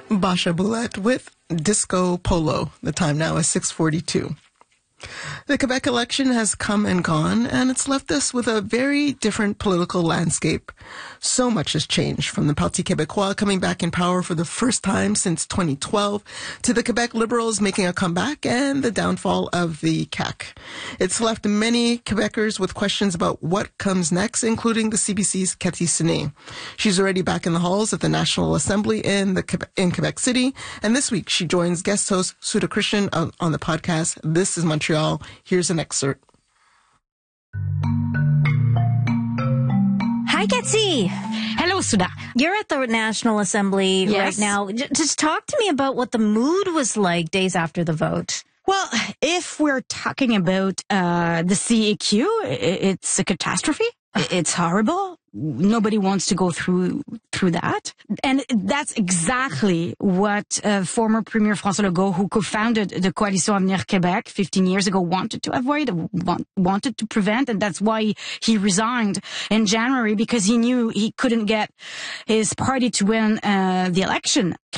Basha Boulette with Disco Polo. The time now is 6:42. The Quebec election has come and gone, and it's left us with a very different political landscape. So much has changed, from the Parti Québécois coming back in power for the first time since 2012, to the Quebec Liberals making a comeback, and the downfall of the CAQ. It's left many Quebecers with questions about what comes next, including the CBC's Cathy Sene. She's already back in the halls at the National Assembly in Quebec City, and this week she joins guest host Suda Christian on the podcast This is Montreal. Here's an excerpt. Hi, Cathy. Hello, Suda. You're at the National Assembly right now. Just talk to me about what the mood was like days after the vote. Well, if we're talking about the CEQ, it's a catastrophe. It's horrible. Nobody wants to go through that. And that's exactly what former Premier François Legault, who co-founded the Coalition Avenir Québec 15 years ago, wanted to avoid, wanted to prevent. And that's why he resigned in January, because he knew he couldn't get his party to win the election.